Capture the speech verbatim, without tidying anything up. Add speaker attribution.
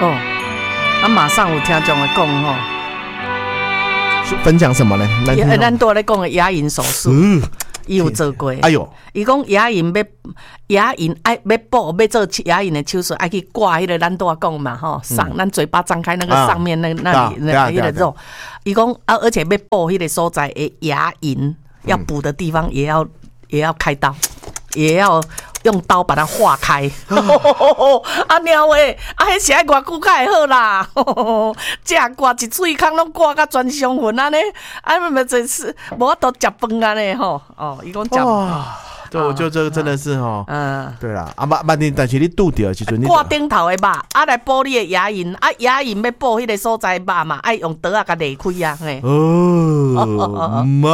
Speaker 1: 哦，啊，马上有听众的讲吼，
Speaker 2: 分享什么呢？
Speaker 1: 咱咱多咧讲的牙龈手术，伊、嗯、有做过。
Speaker 2: 哎呦，
Speaker 1: 伊讲牙龈要牙龈爱要补要做牙龈的手术，爱去挂迄个咱多讲嘛吼，上咱、嗯、嘴巴张开那个上面那、啊、那里那迄个肉，伊讲啊，而且要补迄个所在的牙龈要补的地方也要、嗯、也要开刀，也要。用刀把它化开，啊鸟诶，啊迄是爱偌久才会好啦，食挂一喙空拢挂甲全伤痕安尼，啊咪真是无法度食饭安尼吼，哦，伊讲食。
Speaker 2: 对，我觉得这个真的是哈，嗯，对啦，啊，万万定，但是你拄着时阵，你
Speaker 1: 挂顶头的肉，啊来补你的牙龈，啊牙龈要补迄个所在肉嘛，爱用刀啊甲裂开啊，嘿。
Speaker 2: 哦。